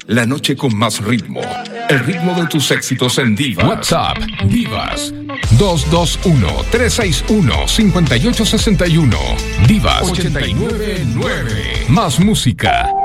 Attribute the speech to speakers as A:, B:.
A: La noche con más ritmo. El ritmo de tus éxitos en Divas. WhatsApp Divas 221-361-5861. Divas 899. Más música,